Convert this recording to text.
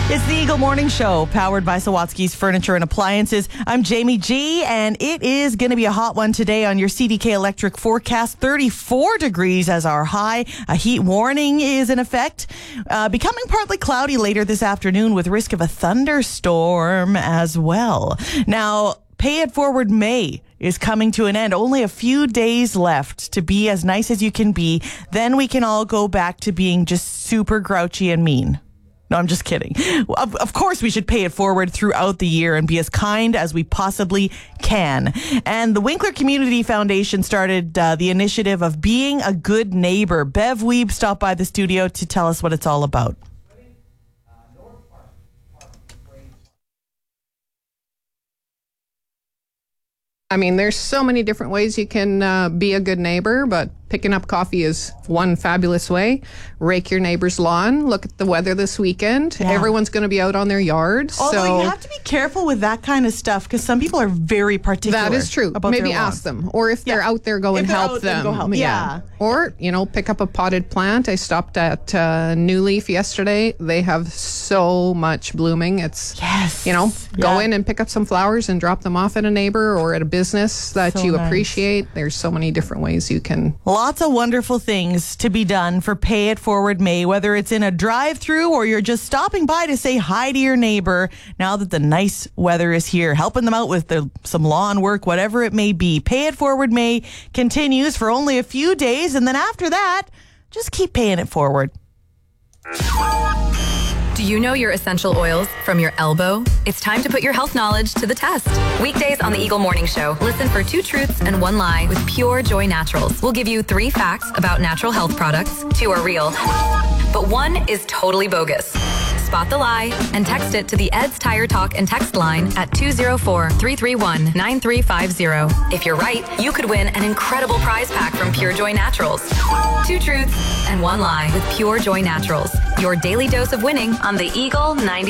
It's the Eagle Morning Show, powered by Sawatsky's Furniture and Appliances. I'm Jamie G, and it is going to be a hot one today on your CDK Electric forecast. 34 degrees as our high. A heat warning is in effect. Becoming partly cloudy later this afternoon with risk of a thunderstorm as well. Now, Pay It Forward May is coming to an end. Only a few days left to be as nice as you can be. Then we can all go back to being just super grouchy and mean. No, I'm just kidding. Of course, we should pay it forward throughout the year and be as kind as we possibly can. And the Winkler Community Foundation started the initiative of being a good neighbor. Bev Weeb stopped by the studio to tell us what it's all about. I mean, there's so many different ways you can be a good neighbor, but picking up coffee is one fabulous way. Rake your neighbor's lawn. Look at the weather this weekend. Yeah. Everyone's going to be out on their yard. Although you have to be careful with that kind of stuff because some people are very particular. That is true. About Maybe their ask them. Or if they're out there, go and help them. Go help. Yeah. Or, pick up a potted plant. I stopped at New Leaf yesterday. They have so much blooming. It's, go in and pick up some flowers and drop them off at a neighbor or at a business that you appreciate. There's so many different ways you can. Lots of wonderful things to be done for Pay It Forward May, whether it's in a drive-through or you're just stopping by to say hi to your neighbor now that the nice weather is here, helping them out with some lawn work, whatever it may be. Pay It Forward May continues for only a few days, and then after that, just keep paying it forward. Do you know your essential oils from your elbow? It's time to put your health knowledge to the test. Weekdays on the Eagle Morning Show, listen for 2 truths and 1 lie with Pure Joy Naturals. We'll give you 3 facts about natural health products. 2 are real, but 1 is totally bogus. Spot the lie and text it to the Ed's Tire Talk and text line at 204-331-9350. If you're right, you could win an incredible prize pack from Pure Joy Naturals. 2 truths and 1 lie with Pure Joy Naturals. Your daily dose of winning on the Eagle 90.